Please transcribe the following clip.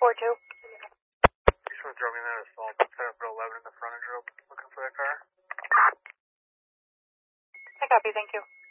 4-2. You just want to throw me in that assault. Set up for 11 in the frontage rope. Looking for that car. I copy, thank you.